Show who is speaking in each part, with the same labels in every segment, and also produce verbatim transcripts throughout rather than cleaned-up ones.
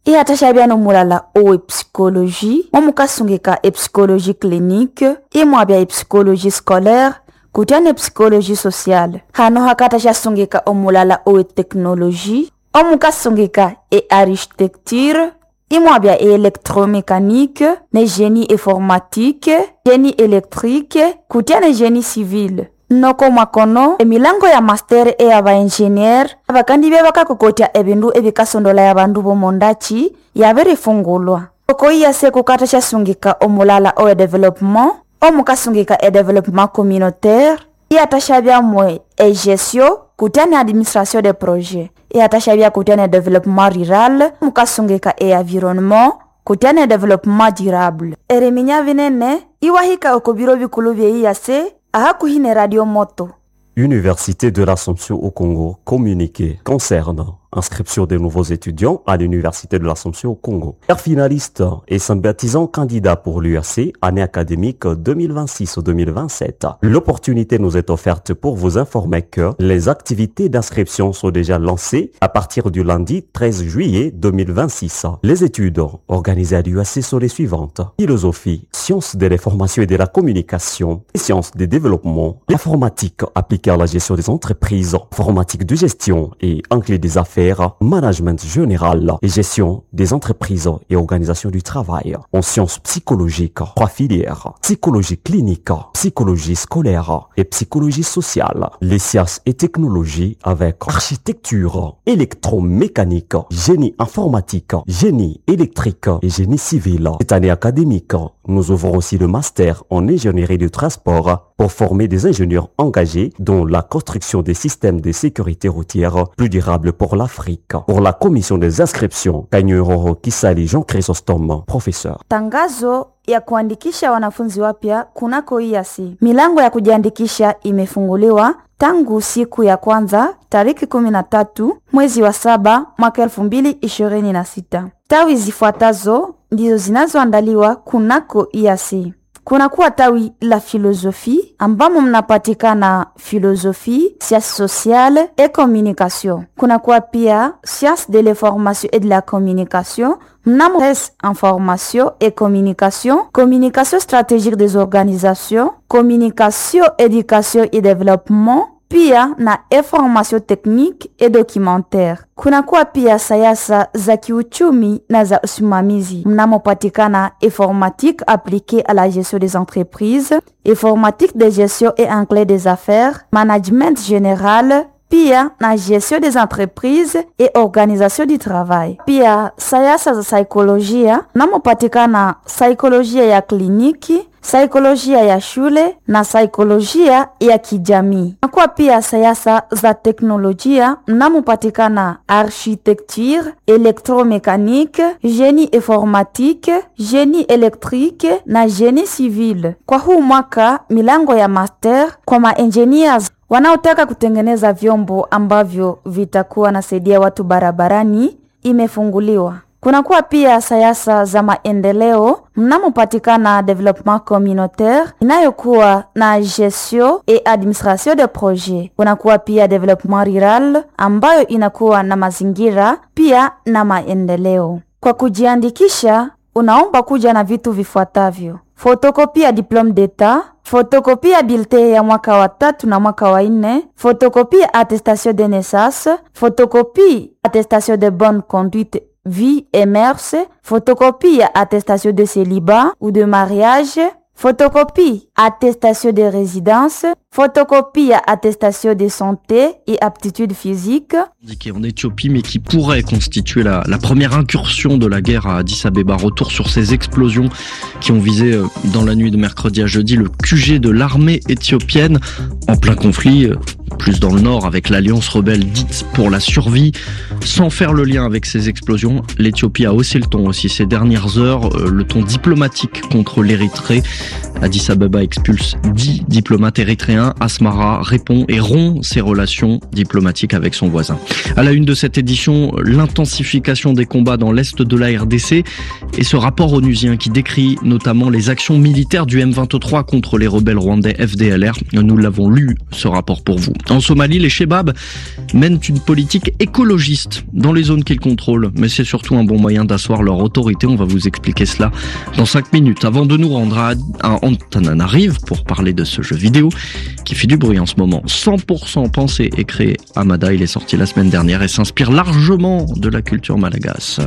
Speaker 1: ihatashabia no mulala o psychologie momukasungika e psychologie clinique imwabia e psychologie scolaire kutiane psychologie sociale hano hakatasha omulala o technologie omukasungika e architecture imwabia e électromécanique ne génie informatique génie électrique kutiane génie civil noko makono emilango ya master e aba engineer abakandi bebaka kukotia ebindu ebikasondola ya bandu bomondachi yaberefungulwa oko iya se kukatasha sungika omulala o development omukasungika e développement communautaire iatashabia mwe e gestion kutiane administration de projet iatashabia kutiane développement rural mukasungika e environnement kutiane développement durable ereminya vinene iwahika okobiro bikulu bye yase ahakuhine radio moto.
Speaker 2: Université de l'Assomption au Congo, communiqué concernant inscription des nouveaux étudiants à l'Université de l'Assomption au Congo. Père finaliste et sympathisant candidat pour l'U R C, année académique deux mille vingt-six deux mille vingt-sept. L'opportunité nous est offerte pour vous informer que les activités d'inscription sont déjà lancées à partir du lundi treize juillet deux mille vingt-six. Les études organisées à l'U R C sont les suivantes. Philosophie, sciences de l'information et de la communication, et sciences des développements, l'informatique appliquée à la gestion des entreprises, informatique de gestion et anglais des affaires, management général et gestion des entreprises et organisation du travail. En sciences psychologiques, trois filières, psychologie clinique, psychologie scolaire et psychologie sociale. Les sciences et technologies avec architecture, électromécanique, génie informatique, génie électrique et génie civil. Cette année académique, nous ouvrons aussi le master en ingénierie du transport pour former des ingénieurs engagés dans la construction des systèmes de sécurité routière plus durables pour l'Afrique. Pour la commission des inscriptions, Kanyuroro Kisali Jean Chrysostome, professeur.
Speaker 1: Tangazo ya kuandikisha wanafunzi wapya kunako I A C. Milango ya kujiandikisha imefunguliwa tangu siku ya kwanza tariki kumi na tatu mwezi wa saba mwaka elfu mbili ishirini na sita. Tawi zifuatazo ndizo zinazoandaliwa kunako I A C. Kuna kuwa tawi la philosophie ambamo mnapatikana philosophie, sciences sociales et communication. Kuna kuwa pia sciences de l'information et de la communication, mnamo presse, information et communication, communication stratégique des organisations, communication, éducation et développement, pia na information technique et documentaire. Kuna kuwa pia sayasa za kiuchumi na za usimamizi. Mnamopatikana informatique appliquée à la gestion des entreprises, informatique de gestion et anglais des affaires, management général, pia na gestion des entreprises et organisation du travail. Pia sayasa za saikolojia, mnamopatikana saikolojia ya kliniki, saikolojia ya shule na saikolojia ya kijamii. Kwa pia sayasa za teknolojia mnamopatikana architecture, électromécanique, génie informatique, génie électrique na génie civil. Kwa huu mwaka milango ya master kwa ma-engineers wanaotaka kutengeneza vyombo ambavyo vitakuwa nasaidia watu barabarani imefunguliwa. Kuna kuwa pia sayasa za maendeleo mnamopatikana développement communautaire inayokuwa na gestion et administration de projet. Kuna kuwa pia développement rural ambayo inakuwa na mazingira pia na maendeleo. Kwa kujiandikisha unaomba kuja na vitu vifuatavyo: fotokopia diplôme d'état, fotokopia bulletin ya mwaka wa tatu na mwaka wa nne, fotokopia attestation de naissance, fotokopia attestation de bonne conduite vie et mœurs, photocopie attestation de célibat ou de mariage, photocopie attestation de résidence, photocopie attestation de santé et aptitude physique.
Speaker 3: Indiqué en Éthiopie, mais qui pourrait constituer la, la première incursion de la guerre à Addis Abeba. Retour sur ces explosions qui ont visé dans la nuit de mercredi à jeudi le Q G de l'armée éthiopienne en plein conflit, plus dans le nord avec l'alliance rebelle dite pour la survie. Sans faire le lien avec ces explosions, l'Éthiopie a haussé le ton aussi ces dernières heures, le ton diplomatique contre l'Érythrée. Addis Abeba expulse dix diplomates érythréens Erythréen, Asmara répond et rompt ses relations diplomatiques avec son voisin. À la une de cette édition, l'intensification des combats dans l'est de la R D C et ce rapport onusien qui décrit notamment les actions militaires du M vingt-trois contre les rebelles rwandais F D L R. Nous l'avons lu, ce rapport pour vous. En Somalie, les Chebabs mènent une politique écologiste dans les zones qu'ils contrôlent, mais c'est surtout un bon moyen d'asseoir leur autorité. On va vous expliquer cela dans cinq minutes. Avant de nous rendre à, à Antananarive pour parler de ce jeu vidéo qui fait du bruit en ce moment. cent pour cent pensé et créé à Mada, il est sorti la semaine dernière et s'inspire largement de la culture malgache.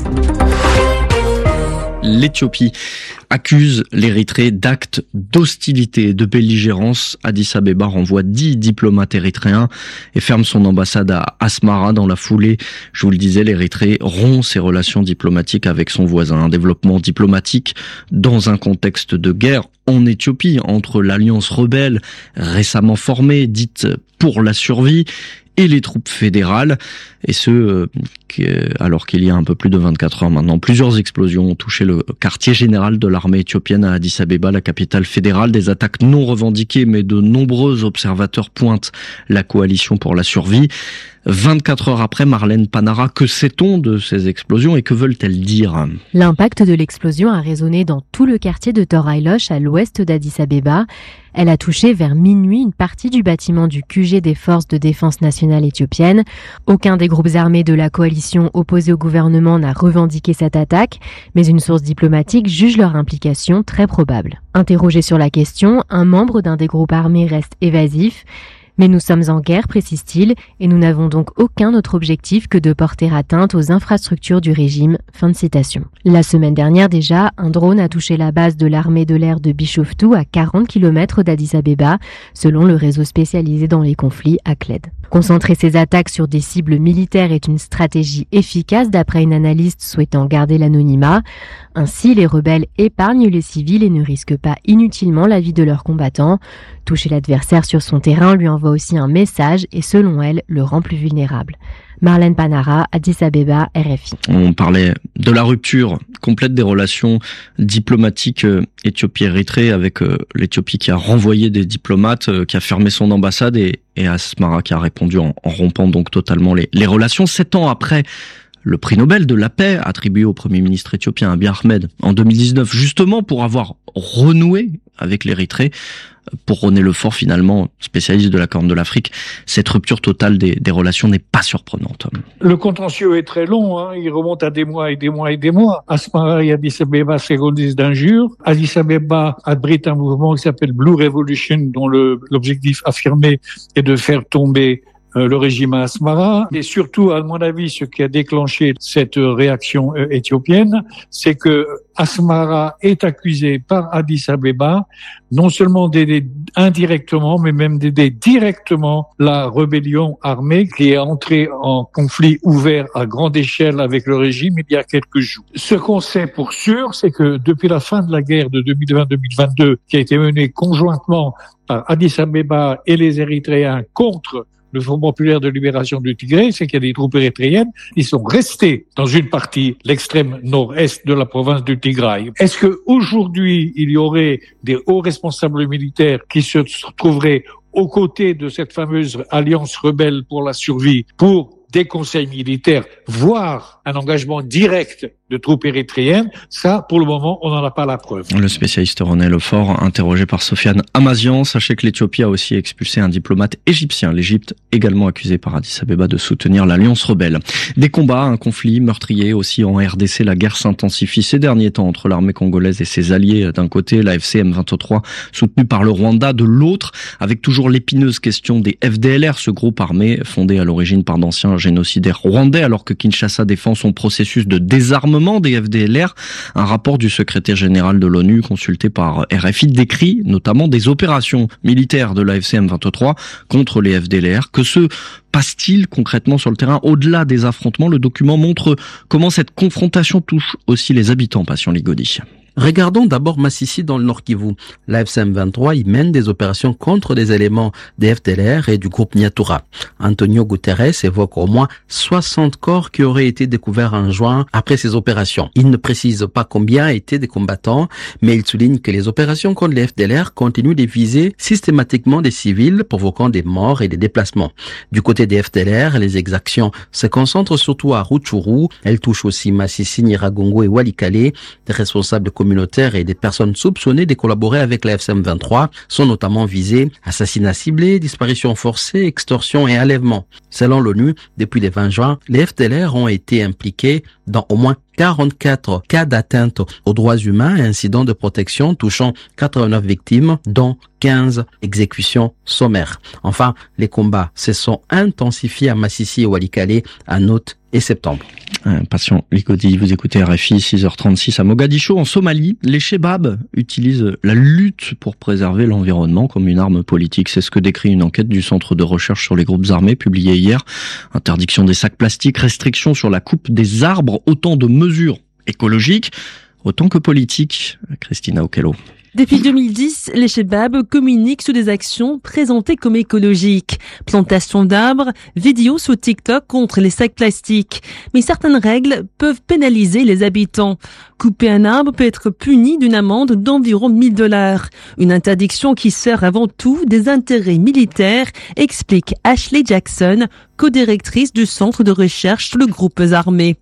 Speaker 3: L'Éthiopie accuse l'Érythrée d'actes d'hostilité et de belligérance. Addis Abeba renvoie dix diplomates érythréens et ferme son ambassade à Asmara. Dans la foulée, je vous le disais, l'Érythrée rompt ses relations diplomatiques avec son voisin. Un développement diplomatique dans un contexte de guerre en Éthiopie entre l'alliance rebelle récemment formée, dite pour la survie, et les troupes fédérales, et ce, euh, alors qu'il y a un peu plus de vingt-quatre heures maintenant. Plusieurs explosions ont touché le quartier général de l'armée éthiopienne à Addis Abeba, la capitale fédérale. Des attaques non revendiquées, mais de nombreux observateurs pointent la coalition pour la survie. vingt-quatre heures après, Marlène Panara, que sait-on de ces explosions et que veulent-elles dire?
Speaker 4: L'impact de l'explosion a résonné dans tout le quartier de Tor Hailosh, à l'ouest d'Addis Abeba. Elle a touché vers minuit une partie du bâtiment du Q G des forces de défense nationale éthiopiennes. Aucun des groupes armés de la coalition opposée au gouvernement n'a revendiqué cette attaque, mais une source diplomatique juge leur implication très probable. Interrogé sur la question, un membre d'un des groupes armés reste évasif. Mais nous sommes en guerre, précise-t-il, et nous n'avons donc aucun autre objectif que de porter atteinte aux infrastructures du régime. Fin de citation. La semaine dernière déjà, un drone a touché la base de l'armée de l'air de Bishoftu à quarante kilomètres d'Addis Abeba, selon le réseau spécialisé dans les conflits A C L E D. Concentrer ses attaques sur des cibles militaires est une stratégie efficace d'après une analyste souhaitant garder l'anonymat. Ainsi, les rebelles épargnent les civils et ne risquent pas inutilement la vie de leurs combattants. Toucher l'adversaire sur son terrain lui envoie aussi un message et, selon elle, le rend plus vulnérable. Marlène Panara, Addis Abeba, R F I.
Speaker 3: On parlait de la rupture complète des relations diplomatiques Éthiopie-Érythrée avec l'Éthiopie qui a renvoyé des diplomates, qui a fermé son ambassade et, et Asmara qui a répondu en, en rompant donc totalement les, les relations. Sept ans après le prix Nobel de la paix attribué au Premier ministre éthiopien Abiy Ahmed en deux mille dix-neuf, justement pour avoir renoué avec l'Érythrée. Pour René Lefort, finalement, spécialiste de la Corne de l'Afrique, cette rupture totale des, des relations n'est pas surprenante.
Speaker 5: Le contentieux est très long, hein. Il remonte à des mois et des mois et des mois. Asmara et Addis Abeba s'égondissent d'injures. Addis Abeba abrite un mouvement qui s'appelle Blue Revolution, dont le, l'objectif affirmé est de faire tomber le régime à Asmara. Et surtout, à mon avis, ce qui a déclenché cette réaction éthiopienne, c'est que Asmara est accusé par Addis Abeba non seulement d'aider indirectement, mais même d'aider directement la rébellion armée qui est entrée en conflit ouvert à grande échelle avec le régime il y a quelques jours. Ce qu'on sait pour sûr, c'est que depuis la fin de la guerre de deux mille vingt deux mille vingt-deux, qui a été menée conjointement par Addis Abeba et les Érythréens contre le Front populaire de libération du Tigré, c'est qu'il y a des troupes érythréennes qui sont restées dans une partie, l'extrême nord-est de la province du Tigray. Est-ce que aujourd'hui il y aurait des hauts responsables militaires qui se trouveraient aux côtés de cette fameuse alliance rebelle pour la survie pour des conseils militaires, voire un engagement direct de troupes érythréennes? Ça, pour le moment, on n'en a pas la preuve.
Speaker 3: Le spécialiste René Lefort, interrogé par Sofiane Amazian. Sachez que l'Éthiopie a aussi expulsé un diplomate égyptien. L'Égypte, également accusée par Addis Abeba de soutenir l'alliance rebelle. Des combats, un conflit meurtrier aussi en R D C. La guerre s'intensifie ces derniers temps entre l'armée congolaise et ses alliés. D'un côté, l'A F C M vingt-trois, soutenue par le Rwanda. De l'autre, avec toujours l'épineuse question des F D L R, ce groupe armé fondé à l'origine par d'anciens génocidaires rwandais, alors que Kinshasa défend son processus de désarmement des F D L R. Un rapport du secrétaire général de l'ONU consulté par R F I décrit notamment des opérations militaires de l'A F C M vingt-trois contre les F D L R. Que se passe-t-il concrètement sur le terrain au-delà des affrontements? Le document montre comment cette confrontation touche aussi les habitants. Passion Ligodi.
Speaker 6: Regardons d'abord Massissi dans le Nord Kivu. La F C M vingt-trois y mène des opérations contre des éléments des F D L R et du groupe Nyatura. Antonio Guterres évoque au moins soixante corps qui auraient été découverts en juin après ces opérations. Il ne précise pas combien étaient des combattants, mais il souligne que les opérations contre les F D L R continuent de viser systématiquement des civils, provoquant des morts et des déplacements. Du côté des F D L R, les exactions se concentrent surtout à Rutshuru. Elles touchent aussi Masisi, Nyiragongo et Walikale. Des responsables communautaires et des personnes soupçonnées de collaborer avec la F C M vingt-trois sont notamment visés. Assassinats ciblés, disparitions forcées, extorsions et enlèvements. Selon l'ONU, depuis le vingt juin, les F D L R ont été impliqués dans au moins quarante-quatre cas d'atteinte aux droits humains et incidents de protection touchant quatre-vingt-neuf victimes, dont quinze exécutions sommaires. Enfin, les combats se sont intensifiés à Massissi et Walikale en août et septembre.
Speaker 3: Un patient Likodi, vous écoutez R F I, six heures trente-six à Mogadiscio, en Somalie. Les Chebabs utilisent la lutte pour préserver l'environnement comme une arme politique. C'est ce que décrit une enquête du Centre de recherche sur les groupes armés publiée hier. Interdiction des sacs plastiques, restriction sur la coupe des arbres, autant de mesures écologiques, autant que politiques. Christina Okello.
Speaker 7: Depuis deux mille dix, les Chebabs communiquent sur des actions présentées comme écologiques. Plantation d'arbres, vidéos sur TikTok contre les sacs plastiques. Mais certaines règles peuvent pénaliser les habitants. Couper un arbre peut être puni d'une amende d'environ mille dollars. Une interdiction qui sert avant tout des intérêts militaires, explique Ashley Jackson, co-directrice du Centre de recherche sur les groupes armés.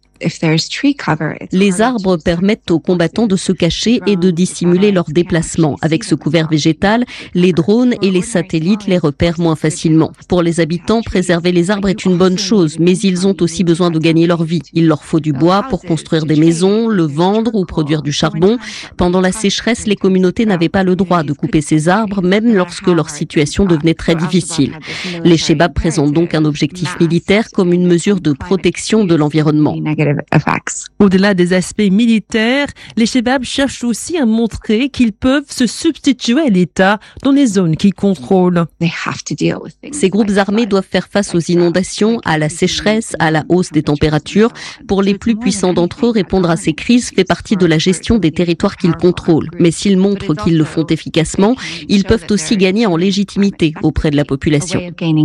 Speaker 8: Les arbres permettent aux combattants de se cacher et de dissimuler leurs déplacements. Avec ce couvert végétal, les drones et les satellites les repèrent moins facilement. Pour les habitants, préserver les arbres est une bonne chose, mais ils ont aussi besoin de gagner leur vie. Il leur faut du bois pour construire des maisons, le vendre ou produire du charbon. Pendant la sécheresse, les communautés n'avaient pas le droit de couper ces arbres, même lorsque leur situation devenait très difficile. Les Chebabs présentent donc un objectif militaire comme une mesure de protection de l'environnement.
Speaker 7: Au-delà des aspects militaires, les Chebabs cherchent aussi à montrer qu'ils peuvent se substituer à l'État dans les zones qu'ils contrôlent.
Speaker 8: Ces groupes armés doivent faire face aux inondations, à la sécheresse, à la hausse des températures. Pour les plus puissants d'entre eux, répondre à ces crises fait partie de la gestion des territoires qu'ils contrôlent. Mais s'ils montrent qu'ils le font efficacement, ils peuvent aussi gagner en légitimité auprès de la population.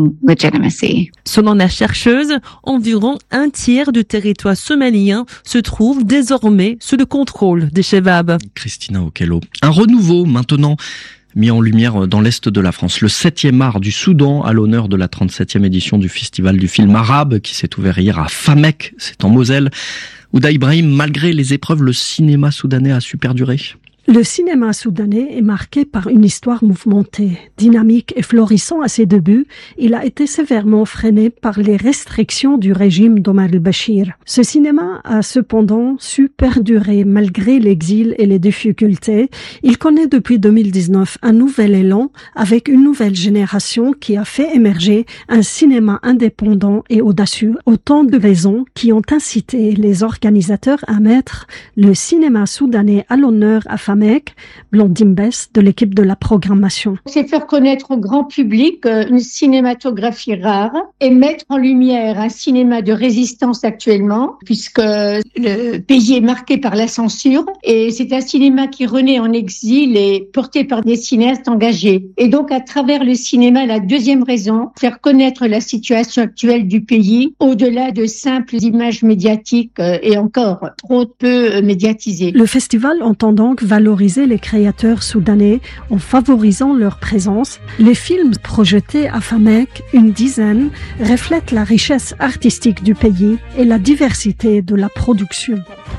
Speaker 7: Selon la chercheuse, environ un tiers du territoire somalien se trouve désormais sous le contrôle des Chebabs.
Speaker 3: Christina Okello. Un renouveau maintenant mis en lumière dans l'Est de la France. Le septième art du Soudan à l'honneur de la trente-septième édition du Festival du film arabe qui s'est ouvert hier à Famek, c'est en Moselle. Ouda Ibrahim, malgré les épreuves, le cinéma soudanais a su perdurer.
Speaker 9: Le cinéma soudanais est marqué par une histoire mouvementée, dynamique et florissant à ses débuts. Il a été sévèrement freiné par les restrictions du régime d'Omar el-Bashir. Ce cinéma a cependant su perdurer malgré l'exil et les difficultés. Il connaît depuis deux mille dix-neuf un nouvel élan avec une nouvelle génération qui a fait émerger un cinéma indépendant et audacieux. Autant de raisons qui ont incité les organisateurs à mettre le cinéma soudanais à l'honneur à Famek, Blandine Bess de l'équipe de la programmation.
Speaker 10: C'est faire connaître au grand public une cinématographie rare et mettre en lumière un cinéma de résistance actuellement, puisque le pays est marqué par la censure et c'est un cinéma qui renaît en exil et porté par des cinéastes engagés. Et donc à travers le cinéma, la deuxième raison, faire connaître la situation actuelle du pays au-delà de simples images médiatiques et encore trop peu médiatisées.
Speaker 9: Le festival entend donc valoriser les créateurs soudanais en favorisant leur présence. Les films projetés à Famek, une dizaine, reflètent la richesse artistique du pays et la diversité de la production.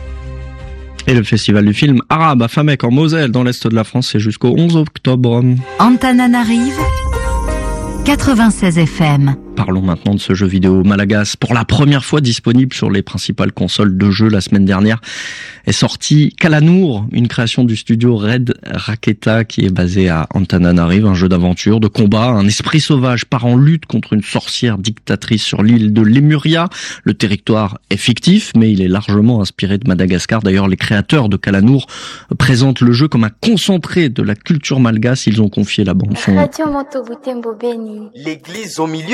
Speaker 3: Et le festival du film arabe à Famek en Moselle, dans l'Est de la France, c'est jusqu'au onze octobre.
Speaker 11: Antananarive, quatre-vingt-seize F M.
Speaker 3: Parlons maintenant de ce jeu vidéo Malagas. Pour la première fois disponible sur les principales consoles de jeux la semaine dernière, est sorti Kalanour, une création du studio Red Raketa qui est basé à Antananarive, un jeu d'aventure, de combat, un esprit sauvage part en lutte contre une sorcière dictatrice sur l'île de Lemuria. Le territoire est fictif, mais il est largement inspiré de Madagascar. D'ailleurs, les créateurs de Kalanour présentent le jeu comme un concentré de la culture malgache. Ils ont confié la bande son.
Speaker 12: L'église au milieu